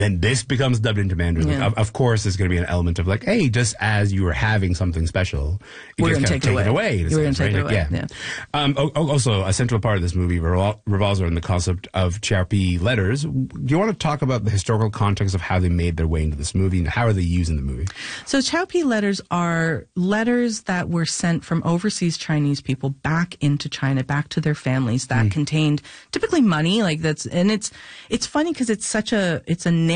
then this becomes dubbed into Mandarin. Yeah. Like, of course, there's going to be an element of like, hey, just as you were having something special, you we're just going to kind take of it away. in a We're going sense, to take right? it away. Like, Yeah. Also, a central part of this movie revolves around the concept of Chirpi letters. Do you want to talk about the historical context of how they made their way into this movie and how are they used in the movie? So Chirpi letters are letters that were sent from overseas Chinese people back into China, back to their families that contained typically money, like it's funny because it's a